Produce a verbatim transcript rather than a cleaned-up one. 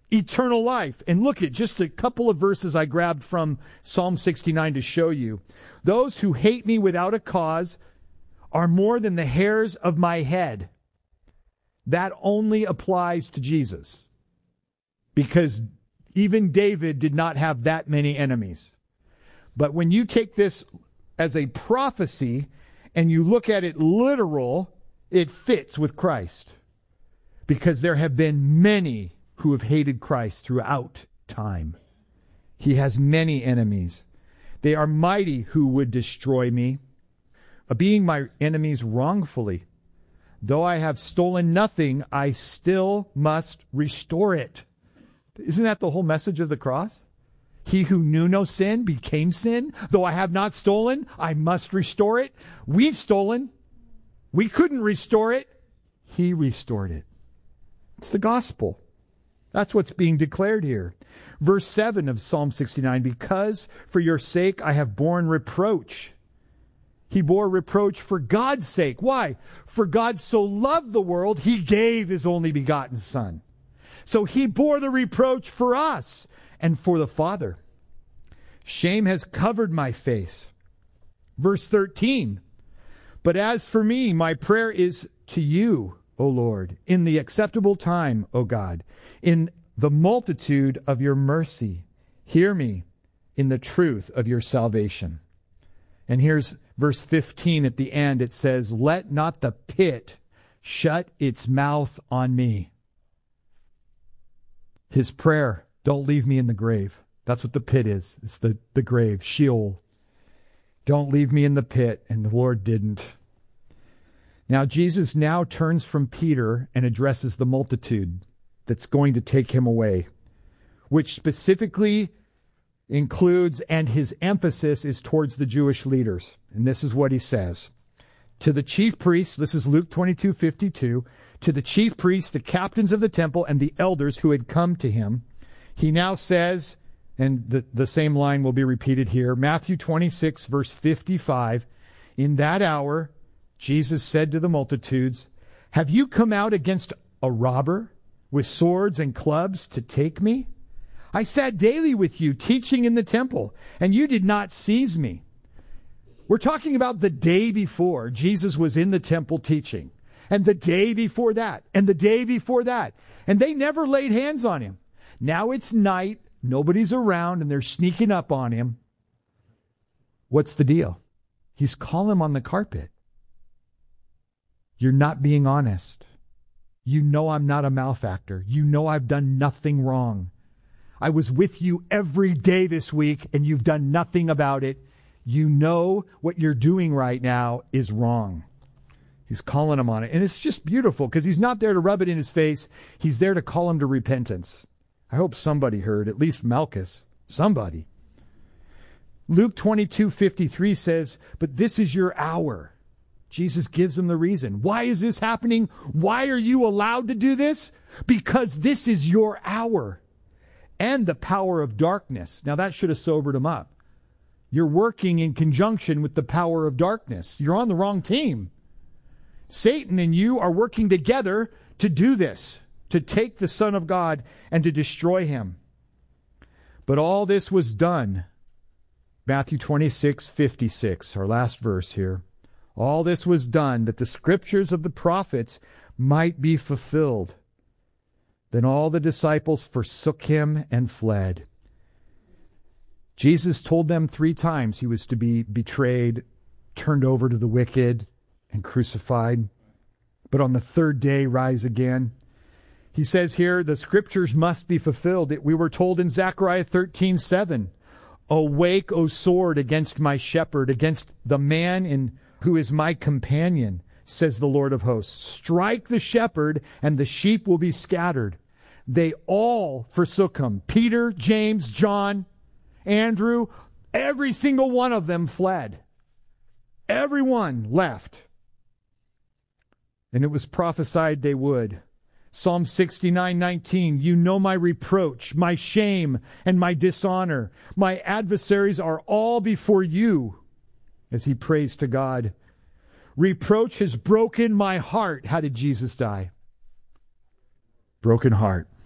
eternal life. And look at just a couple of verses I grabbed from Psalm sixty-nine to show you. Those who hate me without a cause are more than the hairs of my head. That only applies to Jesus, because even David did not have that many enemies. But when you take this as a prophecy and you look at it literal, it fits with Christ, because there have been many who have hated Christ throughout time. He has many enemies. They are mighty who would destroy me, being my enemies wrongfully. Though I have stolen nothing, I still must restore it. Isn't that the whole message of the cross? He who knew no sin became sin. Though I have not stolen, I must restore it. We've stolen. We couldn't restore it. He restored it. It's the gospel. That's what's being declared here. Verse seven of Psalm sixty-nine, because for your sake I have borne reproach. He bore reproach for God's sake. Why? For God so loved the world, he gave his only begotten Son. So he bore the reproach for us and for the Father. Shame has covered my face. Verse thirteen, but as for me, my prayer is to you, O Lord, in the acceptable time, O God, in the multitude of your mercy. Hear me in the truth of your salvation. And here's verse fifteen at the end. It says, let not the pit shut its mouth on me. His prayer, don't leave me in the grave. That's what the pit is. It's the, the grave, Sheol. Don't leave me in the pit. And the Lord didn't. Now Jesus now turns from Peter and addresses the multitude that's going to take him away, which specifically includes, and his emphasis is towards the Jewish leaders. And this is what he says. To the chief priests, this is Luke twenty-two fifty-two, to the chief priests, the captains of the temple, and the elders who had come to him, he now says, and the, the same line will be repeated here, Matthew twenty-six, verse fifty-five, in that hour, Jesus said to the multitudes, have you come out against a robber with swords and clubs to take me? I sat daily with you teaching in the temple, and you did not seize me. We're talking about the day before Jesus was in the temple teaching, and the day before that, and the day before that. And they never laid hands on him. Now it's night, nobody's around, and they're sneaking up on him. What's the deal? He's calling him on the carpet. You're not being honest. You know I'm not a malefactor. You know I've done nothing wrong. I was with you every day this week, and you've done nothing about it. You know what you're doing right now is wrong. He's calling him on it. And it's just beautiful, because he's not there to rub it in his face. He's there to call him to repentance. I hope somebody heard, at least Malchus. Somebody. Luke twenty-two fifty-three says, but this is your hour. Jesus gives him the reason. Why is this happening? Why are you allowed to do this? Because this is your hour. And the power of darkness. Now that should have sobered him up. You're working in conjunction with the power of darkness. You're on the wrong team. Satan and you are working together to do this, to take the Son of God and to destroy him. But all this was done. Matthew twenty-six fifty-six, our last verse here. All this was done that the scriptures of the prophets might be fulfilled. Then all the disciples forsook him and fled. Jesus told them three times he was to be betrayed, turned over to the wicked, and crucified. But on the third day, rise again. He says here, the scriptures must be fulfilled. We were told in Zechariah thirteen seven, awake, O sword, against my shepherd, against the man in who is my companion, says the Lord of hosts. Strike the shepherd, and the sheep will be scattered. They all forsook him. Peter, James, John, Andrew, every single one of them fled. Everyone left. And it was prophesied they would. Psalm sixty-nine nineteen, you know my reproach, my shame, and my dishonor. My adversaries are all before you, as he prays to God. Reproach has broken my heart. How did Jesus die? Broken heart.